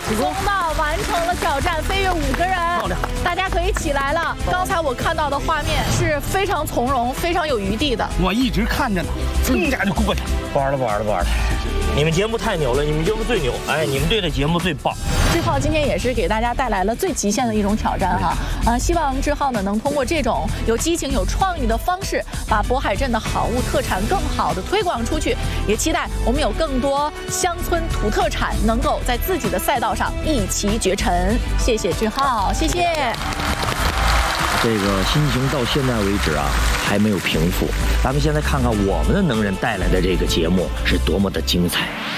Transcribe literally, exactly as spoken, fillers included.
功的完成了挑战，飞跃五个人， 漂亮！ 大家可以起来了。刚才我看到的画面是非常从容、非常有余地的。 我一直看着呢，噌家就过去了。 不玩了，不玩了，不玩了！你们节目太牛了，你们节目最牛！哎，你们队的节目最棒。 志浩今天也是给大家带来了最极限的一种挑战哈，啊，希望志浩呢能通过这种有激情、有创意的方式，把渤海镇的好物特产更好的推广出去。也期待我们有更多乡村土特产能够在自己的赛道上一骑绝尘。谢谢志浩，谢谢。 这个心情到现在为止啊，还没有平复。咱们现在看看我们的能人带来的这个节目是多么的精彩。